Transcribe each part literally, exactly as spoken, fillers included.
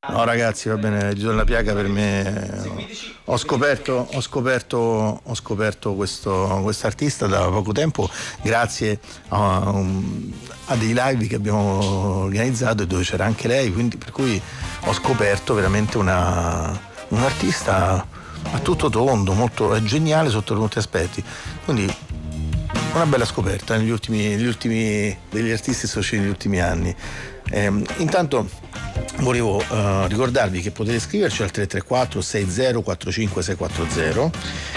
No ragazzi, va bene, Edito della Piaga per me. Ho scoperto, ho scoperto, ho scoperto questo artista da poco tempo, grazie a, a dei live che abbiamo organizzato e dove c'era anche lei, quindi per cui ho scoperto veramente una, un artista a tutto tondo, molto è geniale sotto molti aspetti. Quindi una bella scoperta negli ultimi, negli ultimi degli artisti sociali negli ultimi anni. Eh, intanto volevo uh, ricordarvi che potete scriverci al tre tre quattro sei zero quattro cinque sei quattro zero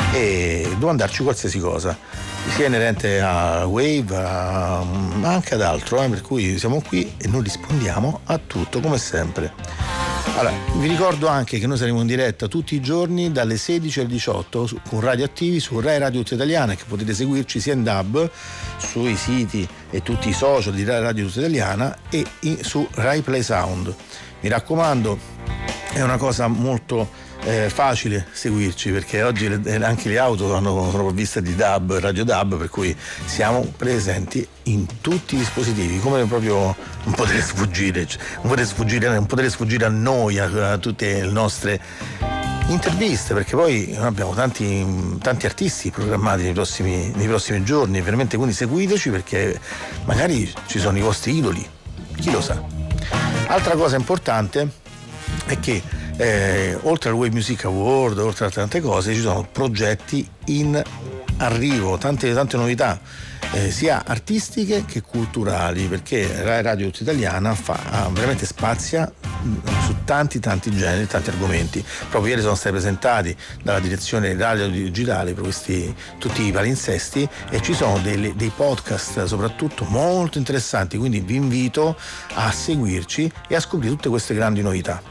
e domandarci qualsiasi cosa, sia inerente a Wave, a, ma anche ad altro, eh, per cui siamo qui e noi rispondiamo a tutto come sempre. Allora, vi ricordo anche che noi saremo in diretta tutti i giorni dalle sedici alle diciotto su, con Radioattivi su Rai Radio Tutta Italiana, che potete seguirci sia in D A B sui siti e tutti i social di Rai Radio Tutta Italiana e in, su Rai Play Sound. Mi raccomando, è una cosa molto eh, facile seguirci, perché oggi le, anche le auto hanno provviste di D A B, Radio D A B, per cui siamo presenti in tutti i dispositivi, come proprio non potete sfuggire, non potete sfuggire, non potete sfuggire a noi, a, a tutte le nostre interviste, perché poi abbiamo tanti, tanti artisti programmati nei prossimi, nei prossimi giorni, veramente, quindi seguiteci, perché magari ci sono i vostri idoli, chi lo sa. Altra cosa importante è che eh, oltre al Wave Music Award, oltre a tante cose, ci sono progetti in arrivo, tante, tante novità, eh, sia artistiche che culturali, perché Rai Radio Tutta Italiana fa veramente spazia su tanti tanti generi, tanti argomenti. Proprio ieri sono stati presentati dalla direzione radio digitale per questi tutti i palinsesti, e ci sono dei, dei podcast soprattutto molto interessanti, quindi vi invito a seguirci e a scoprire tutte queste grandi novità.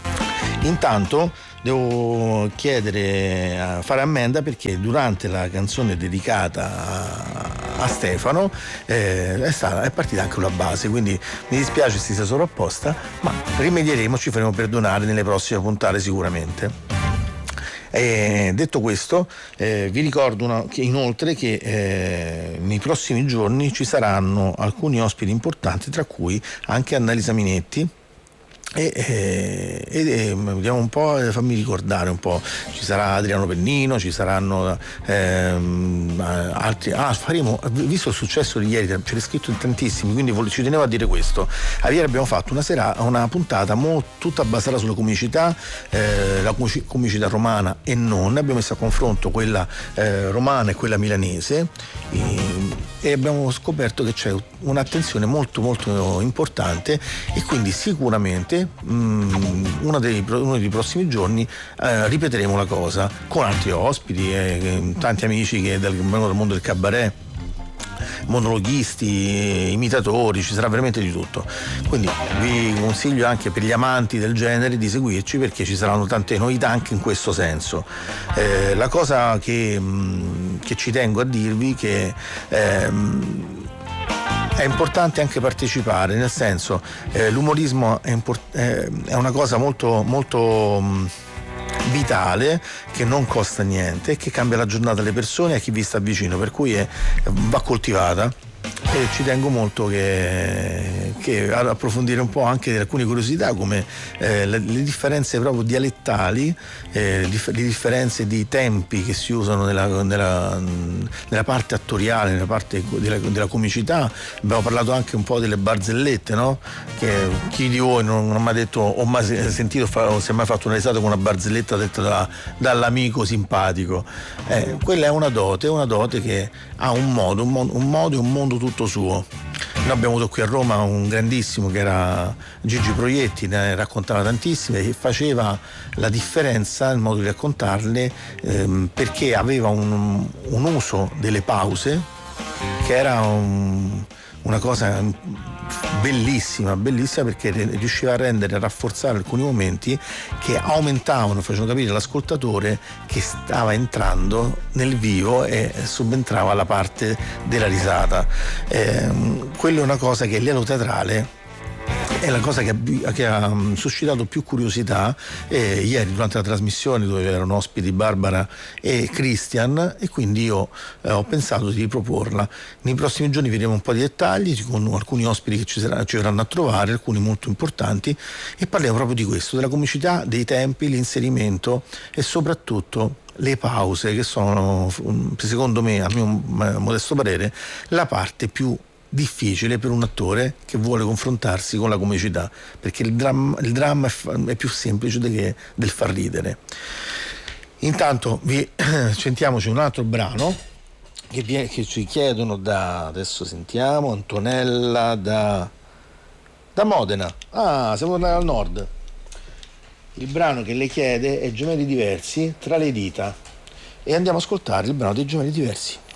Intanto devo chiedere a fare ammenda, perché durante la canzone dedicata a, a Stefano eh, è, stata, è partita anche una base, quindi mi dispiace si sia sovrapposta, ma rimedieremo, ci faremo perdonare nelle prossime puntate sicuramente. E detto questo, eh, vi ricordo una, che inoltre che eh, nei prossimi giorni ci saranno alcuni ospiti importanti, tra cui anche Annalisa Minetti. E, e, e vediamo un po', fammi ricordare un po', ci sarà Adriano Pennino, ci saranno ehm, altri, ah faremo, visto il successo di ieri, ce l'è scritto in tantissimi, quindi ci tenevo a dire questo. A ieri abbiamo fatto una sera, una puntata molto, tutta basata sulla comicità, eh, la comicità romana e non, abbiamo messo a confronto quella eh, romana e quella milanese, e, e abbiamo scoperto che c'è un'attenzione molto molto importante, e quindi sicuramente mh, uno, dei, uno dei prossimi giorni eh, ripeteremo la cosa con altri ospiti, eh, tanti amici che del, del mondo del cabaret, monologhisti, imitatori, ci sarà veramente di tutto. Quindi vi consiglio anche per gli amanti del genere di seguirci, perché ci saranno tante novità anche in questo senso. Eh, la cosa che, mh, che ci tengo a dirvi che ehm, è importante anche partecipare, nel senso eh, l'umorismo è, import- eh, è una cosa molto molto mh, vitale, che non costa niente e che cambia la giornata alle persone e a chi vi sta vicino, per cui è, va coltivata. E ci tengo molto che, che ad approfondire un po' anche alcune curiosità, come eh, le, le differenze proprio dialettali, eh, le, dif- le differenze di tempi che si usano nella, nella, nella parte attoriale, nella parte della, della comicità. Abbiamo parlato anche un po' delle barzellette, no? Che chi di voi non, non ha mai detto o mai sentito fa, o si è mai fatto una risata con una barzelletta detta da, dall'amico simpatico. Eh, quella è una dote, una dote che ha un modo, un, mo- un modo e un mondo tutto suo. Noi abbiamo avuto qui a Roma un grandissimo che era Gigi Proietti, ne raccontava tantissime e faceva la differenza nel modo di raccontarle, ehm, perché aveva un, un uso delle pause che era un, una cosa bellissima, bellissima, perché riusciva a rendere, a rafforzare alcuni momenti che aumentavano, facevano capire all'ascoltatore che stava entrando nel vivo e subentrava la parte della risata. Eh, quello è una cosa che a livello teatrale è la cosa che ha, che ha suscitato più curiosità eh, ieri durante la trasmissione, dove erano ospiti Barbara e Christian, e quindi io eh, ho pensato di riproporla. Nei prossimi giorni vedremo un po' di dettagli con alcuni ospiti che ci, sarà, ci verranno a trovare, alcuni molto importanti, e parliamo proprio di questo, della comicità dei tempi, l'inserimento e soprattutto le pause, che sono, secondo me, a mio modesto parere, la parte più difficile per un attore che vuole confrontarsi con la comicità, perché il dramma, il dramma è, è più semplice che del far ridere. Intanto vi sentiamoci un altro brano che, vi, che ci chiedono da, adesso sentiamo, Antonella da, da Modena. Ah, siamo tornati al nord. Il brano che le chiede è Gemelli Diversi, Tra le dita, e andiamo a ascoltare il brano dei Gemelli Diversi.